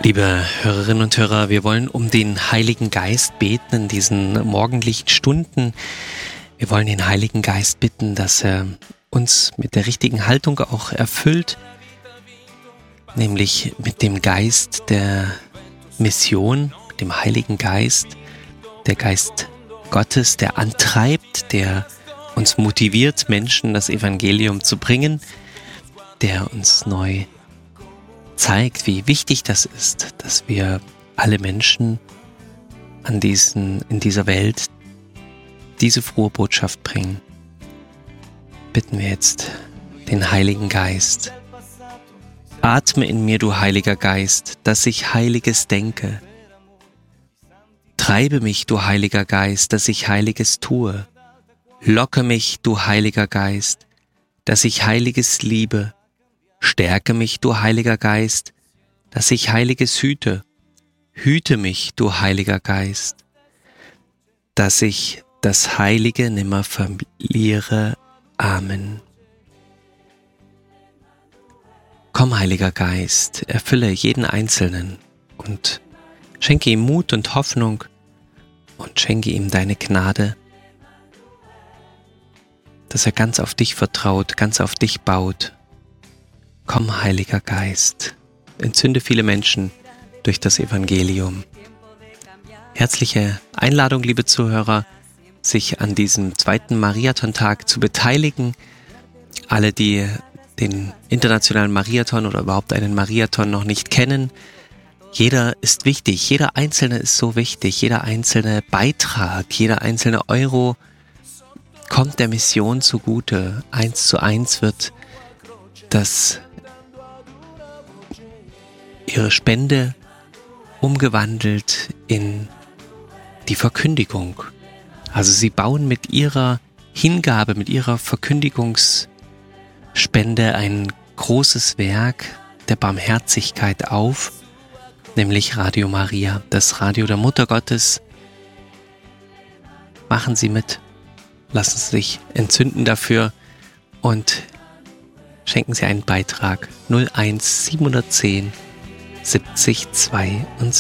Liebe Hörerinnen und Hörer, wir wollen um den Heiligen Geist beten in diesen morgendlichen Stunden. Wir wollen den Heiligen Geist bitten, dass er uns mit der richtigen Haltung auch erfüllt, nämlich mit dem Geist der Mission, mit dem Heiligen Geist, der Geist Gottes, der antreibt, der uns motiviert, Menschen das Evangelium zu bringen, der uns neu zeigt, wie wichtig das ist, dass wir alle Menschen in dieser Welt diese frohe Botschaft bringen. Bitten wir jetzt den Heiligen Geist. Atme in mir, du Heiliger Geist, dass ich Heiliges denke. Treibe mich, du Heiliger Geist, dass ich Heiliges tue. Locke mich, du Heiliger Geist, dass ich Heiliges liebe. Stärke mich, du Heiliger Geist, dass ich Heiliges hüte. Hüte mich, du Heiliger Geist, dass ich das Heilige nimmer verliere. Amen. Komm, Heiliger Geist, erfülle jeden Einzelnen und schenke ihm Mut und Hoffnung und schenke ihm deine Gnade, dass er ganz auf dich vertraut, ganz auf dich baut. Komm, Heiliger Geist, entzünde viele Menschen durch das Evangelium. Herzliche Einladung, liebe Zuhörer, sich an diesem 2. Mariathon-Tag zu beteiligen. Alle, die den internationalen Mariathon oder überhaupt einen Mariathon noch nicht kennen, jeder ist wichtig, jeder Einzelne ist so wichtig, jeder einzelne Beitrag, jeder einzelne Euro kommt der Mission zugute. 1:1 wird ihre Spende umgewandelt in die Verkündigung. Also sie bauen mit ihrer Hingabe, mit ihrer Verkündigungsspende ein großes Werk der Barmherzigkeit auf, nämlich Radio Maria, das Radio der Mutter Gottes. Machen Sie mit, lassen Sie sich entzünden dafür und schenken Sie einen Beitrag 01 710 70 72.